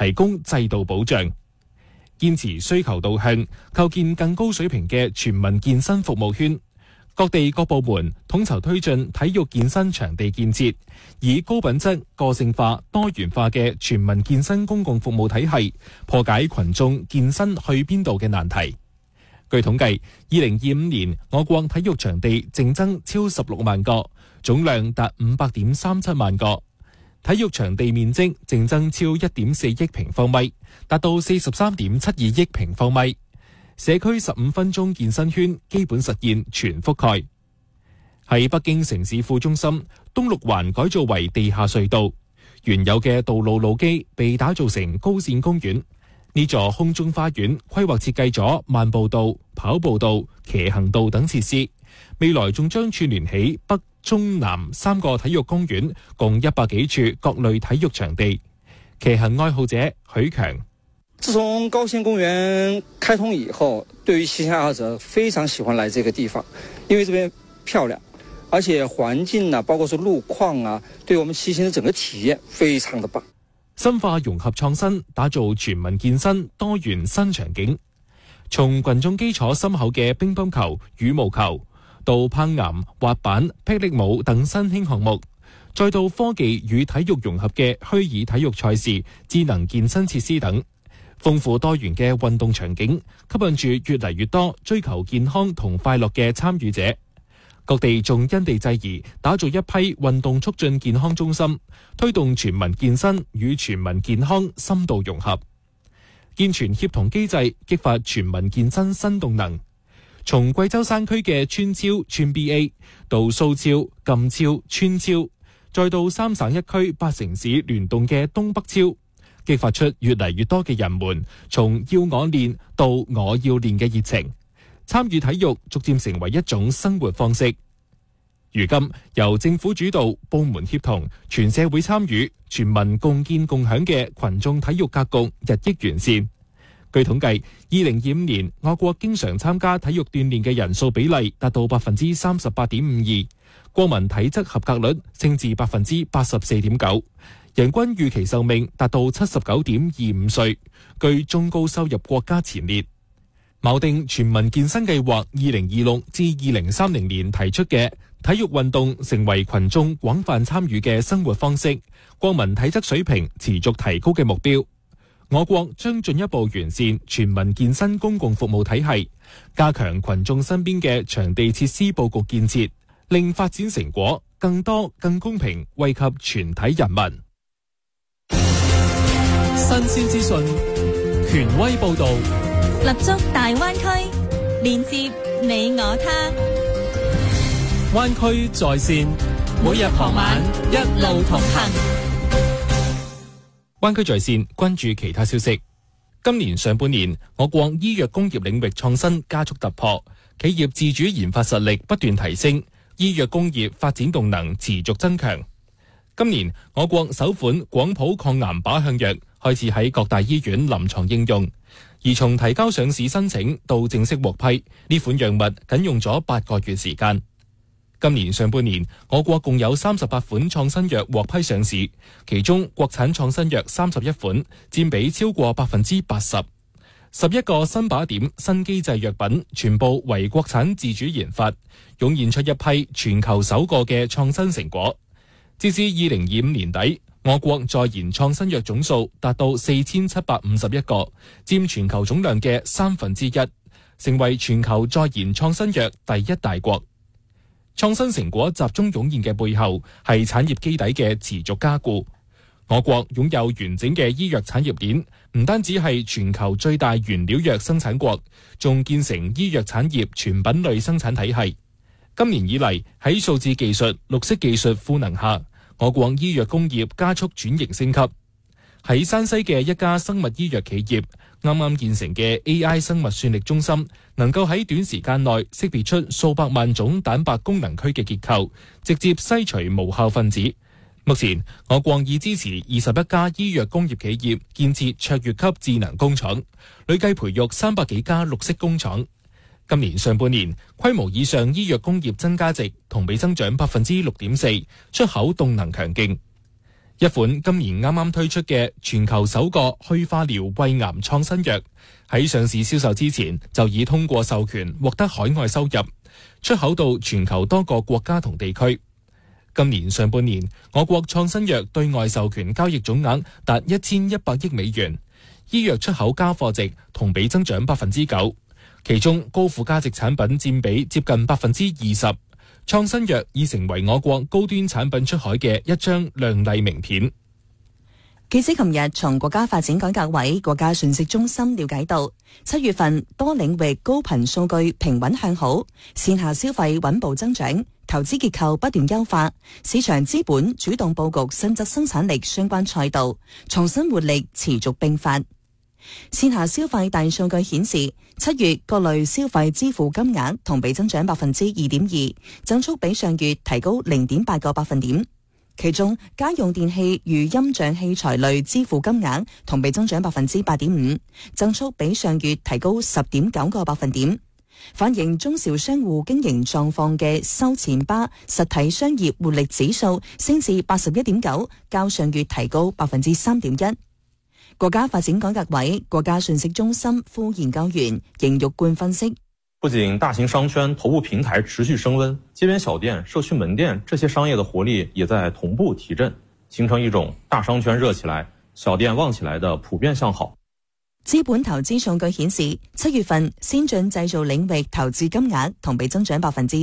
提供制度保障，堅持需求導向，構建更高水平嘅全民健身服務圈。各地各部門統籌推進體育健身場地建設，以高品質、個性化、多元化嘅全民健身公共服務體系，破解群眾健身去邊度嘅難題。據統計，2025年我國體育場地淨增超16萬個，總量達500.37萬個，體育場地面積淨增超1.4億平方米，達到43.72億平方米。社區15分鐘健身圈基本實現全覆蓋。喺北京城市副中心，東六環改造為地下隧道，原有嘅道路路基被打造成高線公園。呢座空中花園規劃設計咗漫步道、跑步道、騎行道等設施，未來仲將串聯起北、中、南3個體育公園，共100幾處各類體育場地。騎行愛好者許強： 自從高線公園開通以後，對於騎行愛好者非常喜歡來這個地方，因為這邊漂亮，而且環境啊，包括說路況啊，對我們騎行的整個體驗非常的棒。 深化融合創新，打造全民健身多元新場景。從群眾基礎深厚嘅乒乓球、羽毛球，到攀岩、滑板、霹靂舞等新興項目，再到科技與體育融合嘅虛擬體育賽事、智能健身設施等，豐富多元嘅運動場景，吸引住越嚟越多追求健康同快樂嘅參與者。各地仲因地制宜，打造一批運動促進健康中心，推動全民健身與全民健康深度融合，健全協同機制，激發全民健身新動能。從貴州山區嘅村超村 BA 到蘇超、贛超、村超，再到3省1區8城市聯動嘅東北超，激發出越嚟越多嘅人們從要我練到我要練嘅熱情。參與體育逐漸成為一種生活方式。如今由政府主導、部門協同、全社會參與、全民共建共享嘅群眾體育格局日益完善。據統計，2025年我國經常參加體育鍛煉嘅人數比例達到38.52%，國民體質合格率升至84.9%，人均預期壽命達到79.25歲，居中高收入國家前列。錨定全民健身計劃2026至2030年提出嘅體育運動成為群眾廣泛參與嘅生活方式，國民體質水平持續提高嘅目標。我國將進一步完善全民健身公共服務體系，加強群眾身邊嘅場地設施佈局建設，令發展成果更多更公平惠及全體人民。 新鮮資訊，權威報導， 立足大灣區，連接你我他。 灣區在線， 每日傍晚一路同行。 灣區在線關注其他消息。今年上半年，我國醫藥工業領域創新加速突破，企業自主研發實力不斷提升，醫藥工業發展動能持續增強。今年，我國首款廣譜抗癌靶向藥開始喺各大醫院臨床應用，而從提交上市申請到正式獲批，呢款藥物僅用咗8個月時間。今年上半年，我國共有38款創新藥獲批上市，其中國產創新藥31款，佔比超過80%。11個新靶點、新機製藥品全部為國產自主研發，湧現出一批全球首個嘅創新成果。截至2025年底，我國在研創新藥總數達到4751個，佔全球總量嘅1/3，成為全球在研創新藥第一大國。創新成果集中湧現嘅背後，係產業基底嘅持續加固。我國擁有完整嘅醫藥產業鏈，唔單止係全球最大原料藥生產國，仲建成醫藥產業全品類生產體系。今年以嚟，喺數字技術、綠色技術賦能下，我國醫藥工業加速轉型升級。喺山西嘅一家生物醫藥企業，啱啱建成嘅 AI 生物算力中心，能夠喺短時間內識別出數百萬種蛋白功能區嘅結構，直接篩除無效分子。目前，我國已支持21家醫藥工業企業建設卓越級智能工廠，累計培育300幾家綠色工廠。今年上半年，規模以上醫藥工業增加值同比增長6.4%，出口動能強勁。 一款今年啱啱推出嘅全球首個去化療胃癌創新藥，喺上市銷售之前就已通過授權獲得海外收入，出口到全球多個國家同地區。今年上半年，我國創新藥對外授權交易總額達1100億美元，醫藥出口加貨值同比增長 9%， 其中高附加值產品佔比接近 20%。創新藥已成為我國高端產品出海嘅一張亮麗名片。 記者琴日從國家發展改革委國家信息中心了解到，7月份多領域高頻數據平穩向好，線下消費穩步增長，投資結構不斷優化，市場資本主動佈局新質生產力相關賽道，重新活力持續迸發。線下消費大數據顯示，7月各類消費支付金額同比增長 2.2%， 增速比上月提高 0.8個百分點。其中家用電器與音像器材類支付金額同比增長 8.5%， 增速比上月提高 10.9個百分點。反映中小商戶經營狀況嘅收錢巴實體商業活力指數升至 81.9， 較上月提高 3.1%。國家發展改革委國家信息中心副研究員邢玉冠分析， 不僅大型商圈頭部平台持續升溫，街邊小店、社區門店這些商業的活力也在同步提振，形成一種大商圈熱起來、小店旺起來的普遍向好。 資本投資數據顯示，7月份先進製造領域投資金額同比增長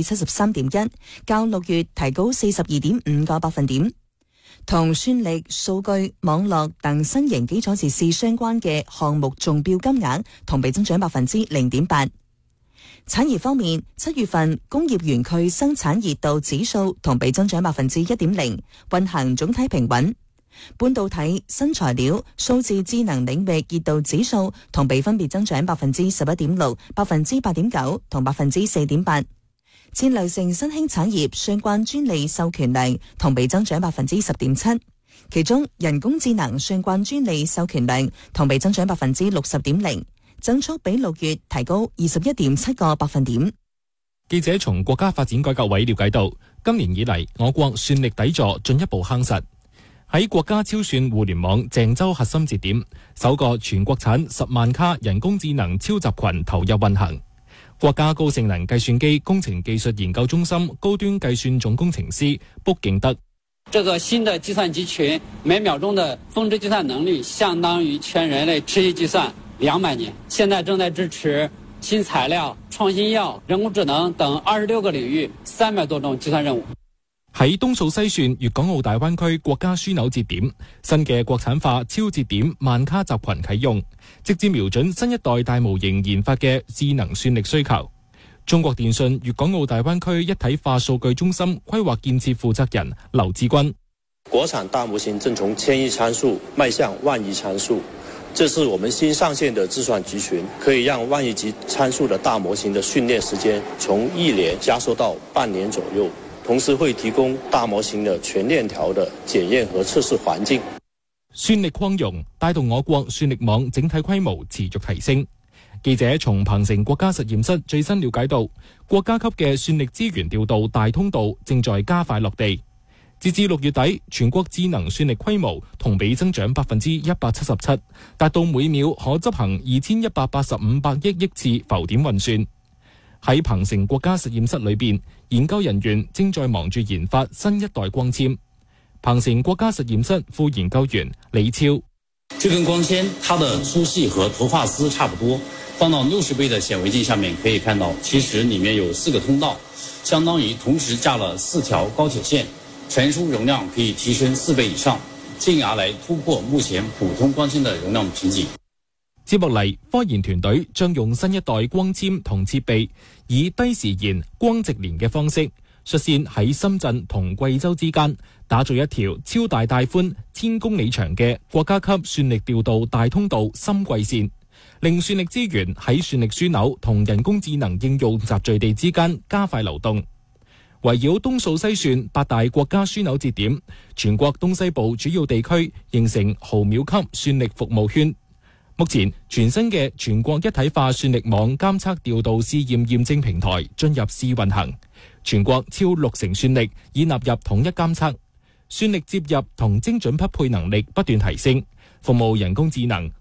73.1%， 較6月提高 42.5個百分點。同算力、數據、網絡等新型基礎設施相關嘅項目中標金額同比增長 0.8%。產業方面，7月份工業園區生產熱度指數同比增長 1.0%， 運行總體平穩。半導體、新材料、數字智能領域熱度指數同比分別增長 11.6%、8.9% 同 4.8%。戰略性新興產業相關專利授權量同比增長 10.7%， 其中人工智能相關專利授權量同比增長 60.0%， 增速比6月提高 21.7個百分點。 記者從國家發展改革委了解到，今年以嚟我國算力底座進一步夯實，喺國家超算互聯網鄭州核心節點，首個全國產10萬卡人工智能超集群投入運行。國家高性能計算機工程技術研究中心高端計算總工程師卜敬德， 這個新的計算機群每秒鐘的峰值計算能力相當於全人類持續計算200年，現在正在支持新材料、創新藥、人工智能等26個領域300多種計算任務。 喺東數西算粵港澳大灣區國家樞紐節點，新嘅國產化超節點萬卡集群啟用，直接瞄準新一代大模型研發嘅智能算力需求。中國電信粵港澳大灣區一體化數據中心規劃建設負責人劉志軍， 國產大模型正從千億參數邁向萬億參數，這是我們新上線的計算集群，可以讓萬億級參數的大模型的訓練時間從1年加速到半年左右，同時會提供大模型的全鏈條的檢驗和測試環境。 算力擴容帶動我國算力網整體規模持續提升。記者從鵬城國家實驗室最新了解到，國家級嘅算力資源調度大通道正在加快落地。截至6月底，全國智能算力規模同比增長 177%， 達到每秒可執行2185億億次浮點運算。喺鵬城國家實驗室裏邊，研究人員正在忙住研發新一代光纖。鵬城國家實驗室副研究員李超， 這根光纖它的粗細和頭髮絲差不多，放到60倍的顯微鏡下面可以看到，其實裡面有4個通道，相當於同時架了4條高鐵線，傳輸容量可以提升4倍以上，進而來突破目前普通光纖的容量瓶頸。 接落嚟，科研團隊將用新一代光纖同設備，以低時延、光直連嘅方式，率先喺深圳同貴州之間打造一條超大帶寬、1000公里長嘅國家級算力調度大通道深貴線，令算力資源喺算力樞紐同人工智能應用集聚地之間加快流動。圍繞東數西算8大國家樞紐節點，全國東西部主要地區形成毫秒級算力服務圈。目前，全新嘅全國一體化算力網監測調度試驗驗證平台進入試運行，全國超60%算力已納入統一監測。 算力接入同精準匹配能力不斷提升，服務人工智能、